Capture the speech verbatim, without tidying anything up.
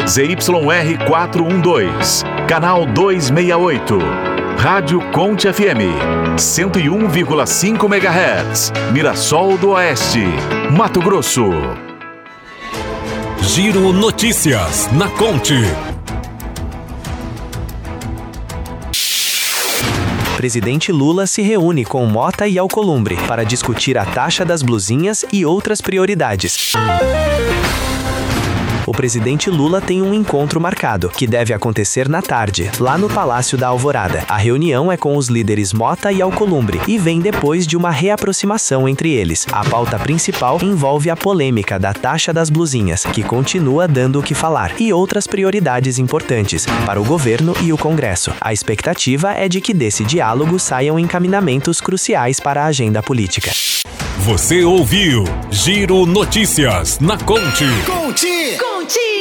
Z Y R quatrocentos e doze, canal duzentos e sessenta e oito. Rádio Conte F M, cento e um vírgula cinco megahertz, Mirassol do Oeste, Mato Grosso. Giro Notícias na Conte. Presidente Lula se reúne com Mota e Alcolumbre para discutir a taxa das blusinhas e outras prioridades. O presidente Lula tem um encontro marcado, que deve acontecer na tarde, lá no Palácio da Alvorada. A reunião é com os líderes Mota e Alcolumbre e vem depois de uma reaproximação entre eles. A pauta principal envolve a polêmica da taxa das blusinhas, que continua dando o que falar, e outras prioridades importantes para o governo e o Congresso. A expectativa é de que desse diálogo saiam encaminhamentos cruciais para a agenda política. Você ouviu Giro Notícias na Conte. Conte! Conte!